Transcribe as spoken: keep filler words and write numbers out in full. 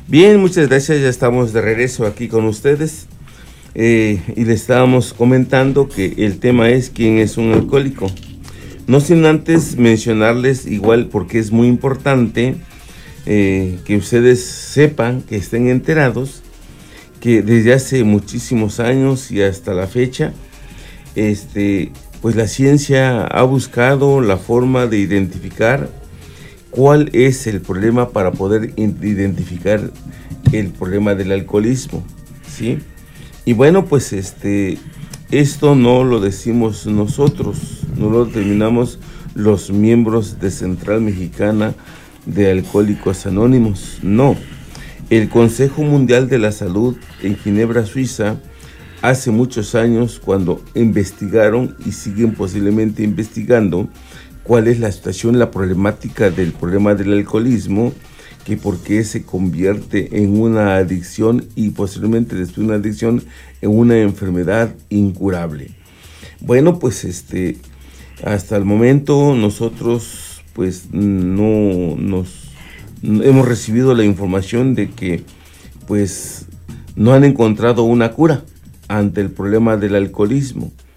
Bien, muchas gracias, ya estamos de regreso aquí con ustedes eh, y les estábamos comentando que el tema es quién es un alcohólico. No sin antes mencionarles igual, porque es muy importante eh, que ustedes sepan, que estén enterados, que desde hace muchísimos años y hasta la fecha, este, pues la ciencia ha buscado la forma de identificar cuál es el problema para poder identificar el problema del alcoholismo, ¿sí? Y bueno, pues este, esto no lo decimos nosotros, no lo determinamos los miembros de Central Mexicana de Alcohólicos Anónimos, no. El Consejo Mundial de la Salud en Ginebra, Suiza, hace muchos años, cuando investigaron y siguen posiblemente investigando cuál es la situación, la problemática del problema del alcoholismo, que por qué se convierte en una adicción y posiblemente después de una adicción en una enfermedad incurable. Bueno, pues este, hasta el momento nosotros pues no nos no, hemos recibido la información de que pues no han encontrado una cura ante el problema del alcoholismo.